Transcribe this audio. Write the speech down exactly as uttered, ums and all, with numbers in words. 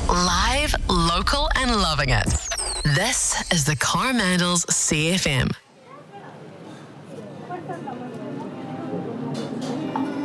Live, local, and loving it. This is the Coromandels C F M.